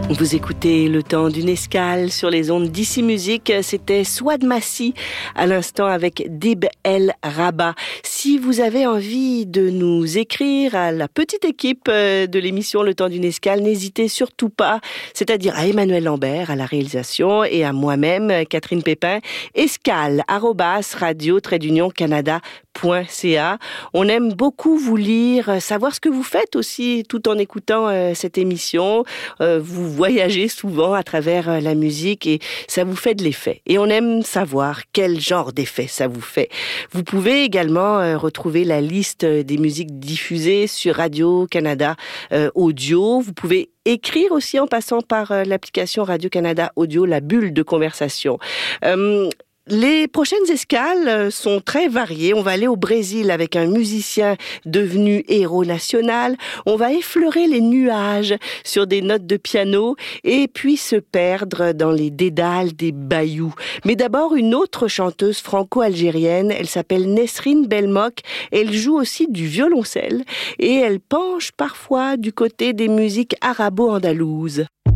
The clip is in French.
Vous écoutez Le Temps d'une Escale sur les ondes d'Ici Musique. C'était Souad Massi à l'instant avec Dib El Rabat. Si vous avez envie de nous écrire à la petite équipe de l'émission Le Temps d'une Escale, n'hésitez surtout pas, c'est-à-dire à Emmanuel Lambert à la réalisation et à moi-même, Catherine Pépin, escale@radio-canada.ca. On aime beaucoup vous lire, savoir ce que vous faites aussi tout en écoutant cette émission. Vous voyagez souvent à travers la musique et ça vous fait de l'effet. Et on aime savoir quel genre d'effet ça vous fait. Vous pouvez également retrouver la liste des musiques diffusées sur Radio-Canada Audio. Vous pouvez écrire aussi en passant par l'application Radio-Canada Audio, la bulle de conversation. Les prochaines escales sont très variées. On va aller au Brésil avec un musicien devenu héros national. On va effleurer les nuages sur des notes de piano et puis se perdre dans les dédales des bayous. Mais d'abord, une autre chanteuse franco-algérienne. Elle s'appelle Nesrine Belmok. Elle joue aussi du violoncelle et elle penche parfois du côté des musiques arabo-andalouses.